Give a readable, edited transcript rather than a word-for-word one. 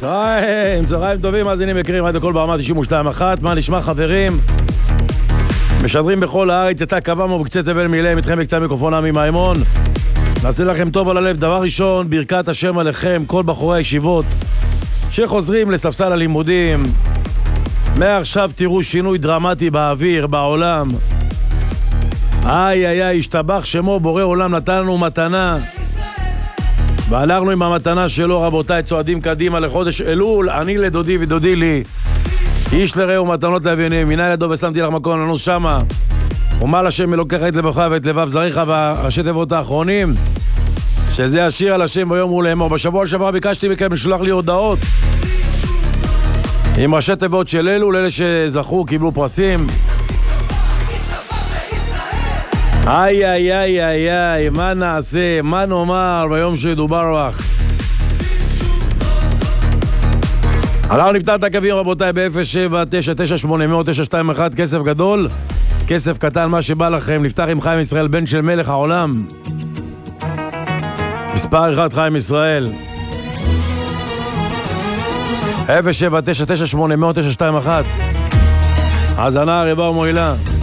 צהריים טובים, מאזינים יקרים, רדיו קול ברמה 92.1. מה נשמע חברים? משדרים בכל הארץ, יצא קב"ם בקצה תבל מילם, איתכם בקצה מיקרופון עמי מימון. נעשה לכם טוב על הלב. דבר ראשון, ברכת השם עליכם, כל בחורי הישיבות שחוזרים לספסל הלימודים. מעכשיו תראו שינוי דרמטי באוויר, בעולם. איי, השתבח שמו, בורא עולם נתן לנו מתנה. והלכנו עם המתנה שלו, רבותיי, צועדים קדימה לחודש אלול. אני לדודי ודודי לי, איש לרעהו מתנות לאביונים. מיני לדו ושמתי לך מקום לנוס שמה. ומעל השם אלוקיך את לבך ואת לבב זריך, והראשי תיבות האחרונים, שזה השיר על השם ביום ולאמור. בשבוע שעבר ביקשתי מכם לשלוח לי הודעות עם ראשי תיבות של אלול, אלה שזכו, קיבלו פרסים. איי, מה נעשה, מה נאמר ביום שידובר לך? אנחנו נפתח את הקווים רבותיי ב-079980921, כסף גדול, כסף קטן, מה שבא לכם. נפתח עם חיים ישראל, בן של מלך העולם. מספר 1 חיים ישראל, 079980921. האזנה הרבה ומועילה.